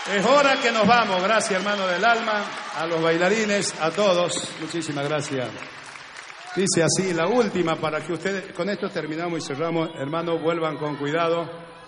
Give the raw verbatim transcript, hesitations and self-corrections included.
Es hora que nos vamos. Gracias, hermano del alma, a los bailarines, a todos. Muchísimas gracias. Dice así, la última para que ustedes... Con esto terminamos y cerramos. Hermanos, vuelvan con cuidado.